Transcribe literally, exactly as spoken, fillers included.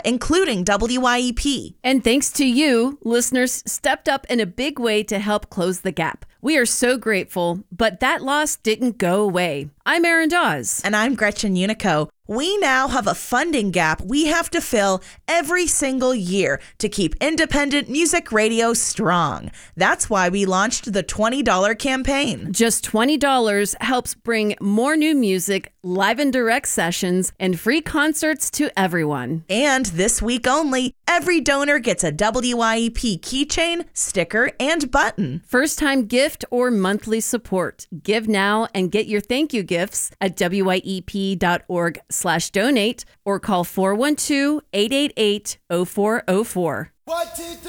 including W Y E P. And thanks to you, listeners stepped up in a big way to help close the gap. We are so grateful, but that loss didn't go away. I'm Erin Dawes. And I'm Gretchen Unico. We now have a funding gap we have to fill every single year to keep independent music radio strong. That's why we launched the twenty dollars campaign. Just twenty dollars helps bring more new music, live and direct sessions, and free concerts to everyone. And this week only, every donor gets a W Y E P keychain, sticker, and button. First-time gift or monthly support. Give now and get your thank you gifts at W Y E P dot org slash donate or call four one two, eight eight eight, zero four zero four.